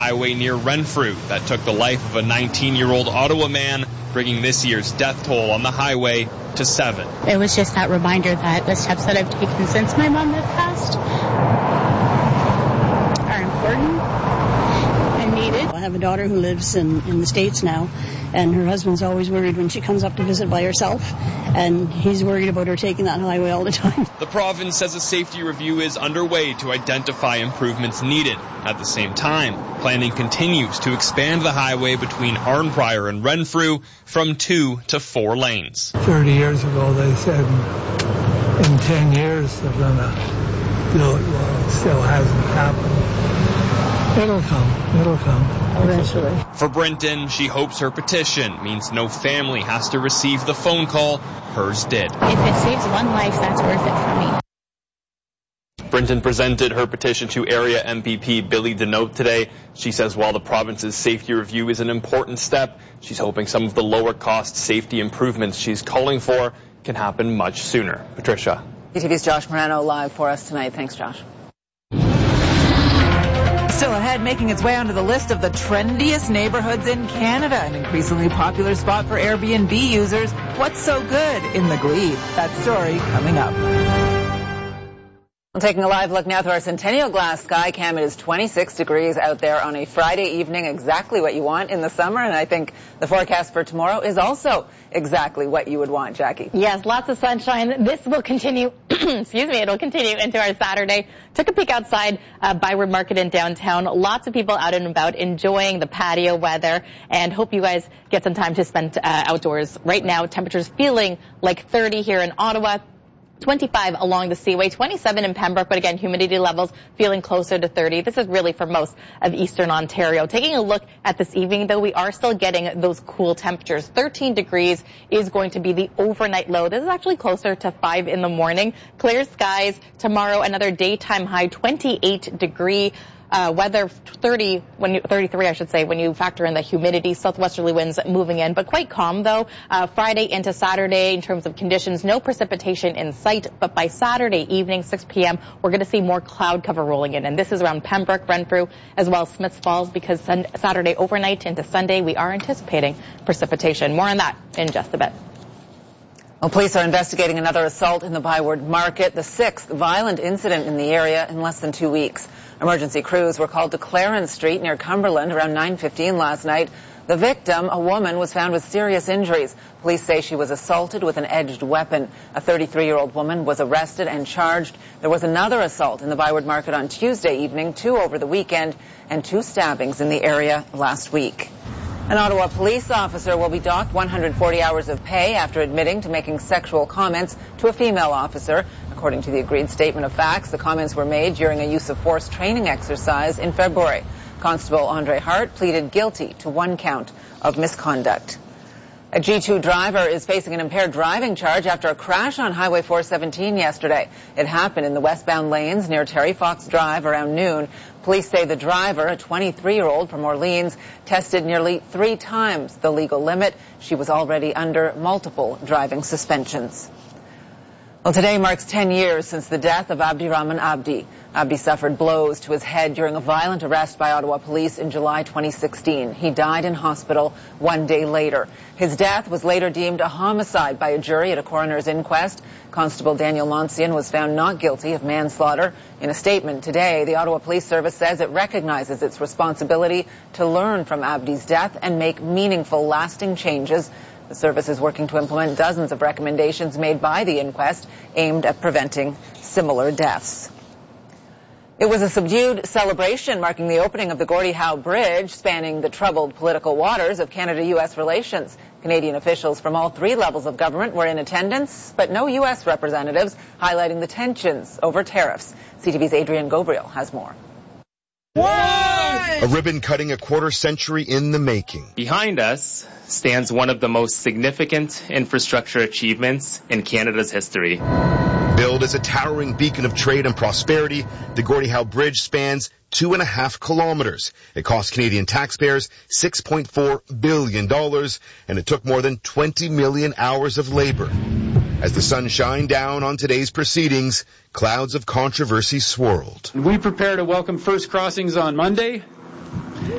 highway near Renfrew that took the life of a 19-year-old Ottawa man, bringing this year's death toll on the highway to 7. It was just that reminder that the steps that I've taken since my mom had passed are important and needed. I have a daughter who lives in the States now, and her husband's always worried when she comes up to visit by herself, and he's worried about her taking that highway all the time. The province says a safety review is underway to identify improvements needed. At the same time, planning continues to expand the highway between Arnprior and Renfrew from 2 to 4 lanes. 30 years ago, they said in 10 years they're going to do it. Well, it still hasn't happened. It'll come eventually. For Brenton, she hopes her petition means no family has to receive the phone call hers did. If it saves one life, that's worth it for me. Brenton presented her petition to area MPP Billy Deneau today. She says while the province's safety review is an important step, she's hoping some of the lower cost safety improvements she's calling for can happen much sooner. Patricia. CTV's Josh Morano live for us tonight. Thanks, Josh. Still ahead, making its way onto the list of the trendiest neighborhoods in Canada, an increasingly popular spot for Airbnb users. What's so good in the Glebe? That story coming up. Well, taking a live look now through our Centennial Glass sky cam, it is 26 degrees out there on a Friday evening, exactly what you want in the summer, and I think the forecast for tomorrow is also exactly what you would want, Jackie. Yes, lots of sunshine. This will continue, it'll continue into our Saturday. Took a peek outside Byward Market in downtown. Lots of people out and about enjoying the patio weather, and hope you guys get some time to spend outdoors. Right now, temperatures feeling like 30 here in Ottawa. 25 along the Seaway, 27 in Pembroke, but again, humidity levels feeling closer to 30. This is really for most of eastern Ontario. Taking a look at this evening, though, we are still getting those cool temperatures. 13 degrees is going to be the overnight low. This is actually closer to 5 in the morning. Clear skies tomorrow, another daytime high, 28 degree. Weather 33, I should say, when you factor in the humidity, southwesterly winds moving in, but quite calm though. Friday into Saturday in terms of conditions, no precipitation in sight, but by Saturday evening, 6 p.m., we're going to see more cloud cover rolling in, and this is around Pembroke, Renfrew, as well as Smiths Falls, because Saturday overnight into Sunday, we are anticipating precipitation. More on that in just a bit. Well, police are investigating another assault in the Byward Market, the 6th violent incident in the area in less than 2 weeks. Emergency crews were called to Clarence Street near Cumberland around 9:15 last night. The victim, a woman, was found with serious injuries. Police say she was assaulted with an edged weapon. A 33-year-old woman was arrested and charged. There was another assault in the Byward Market on Tuesday evening, 2 over the weekend, and 2 stabbings in the area last week. An Ottawa police officer will be docked 140 hours of pay after admitting to making sexual comments to a female officer. According to the agreed statement of facts, the comments were made during a use of force training exercise in February. Constable Andre Hart pleaded guilty to 1 count of misconduct. A G2 driver is facing an impaired driving charge after a crash on Highway 417 yesterday. It happened in the westbound lanes near Terry Fox Drive around noon. Police say the driver, a 23-year-old from Orleans, tested nearly 3 times the legal limit. She was already under multiple driving suspensions. Well, today marks 10 years since the death of Abdirahman Abdi. Abdi suffered blows to his head during a violent arrest by Ottawa police in July 2016. He died in hospital 1 day later. His death was later deemed a homicide by a jury at a coroner's inquest. Constable Daniel Monsian was found not guilty of manslaughter. In a statement today, the Ottawa Police Service says it recognizes its responsibility to learn from Abdi's death and make meaningful, lasting changes. The service is working to implement dozens of recommendations made by the inquest aimed at preventing similar deaths. It was a subdued celebration marking the opening of the Gordie Howe Bridge, spanning the troubled political waters of Canada-U.S. relations. Canadian officials from all 3 levels of government were in attendance, but no U.S. representatives, highlighting the tensions over tariffs. CTV's Adrian Gabriel has more. A ribbon cutting a quarter century in the making. Behind us stands one of the most significant infrastructure achievements in Canada's history. Billed as a towering beacon of trade and prosperity, the Gordie Howe Bridge spans 2.5 kilometers. It cost Canadian taxpayers $6.4 billion, and it took more than 20 million hours of labor. As the sun shined down on today's proceedings, clouds of controversy swirled. We prepare to welcome first crossings on Monday.